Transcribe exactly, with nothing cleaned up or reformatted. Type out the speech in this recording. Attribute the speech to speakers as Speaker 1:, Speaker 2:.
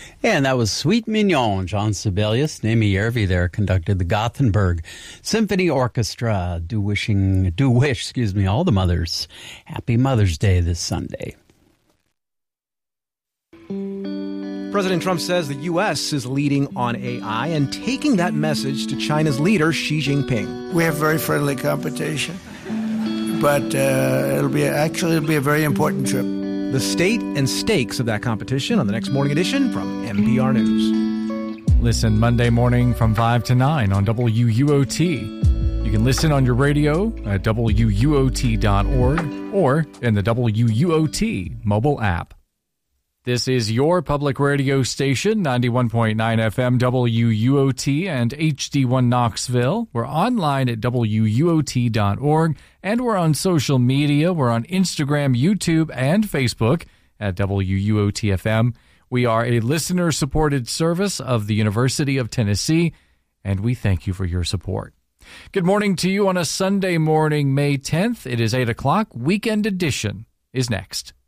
Speaker 1: And that was Sweet Mignon. John Sibelius, Naomi Järvi there conducted the Gothenburg Symphony Orchestra. Do wishing, do wish, excuse me, all the mothers happy Mother's Day this Sunday.
Speaker 2: President Trump says the U S is leading on A I and taking that message to China's leader, Xi Jinping.
Speaker 3: We have very friendly competition, but uh, it'll be actually it'll be a very important trip.
Speaker 2: The state and stakes of that competition on the next Morning Edition from N P R News.
Speaker 4: Listen Monday morning from five to nine on W U O T. You can listen on your radio at W U O T dot org or in the W U O T mobile app. This is your public radio station, ninety-one point nine F M W U O T and H D one Knoxville. We're online at W U O T dot org, and we're on social media. We're on Instagram, YouTube, and Facebook at W U O T F M. We are a listener-supported service of the University of Tennessee, and we thank you for your support. Good morning to you on a Sunday morning, May tenth. It is eight o'clock. Weekend Edition is next.